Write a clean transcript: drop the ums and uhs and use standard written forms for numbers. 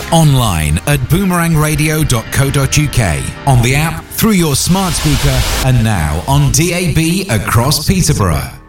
Online at boomerangradio.co.uk, on the app, through your smart speaker, and now on DAB across Peterborough.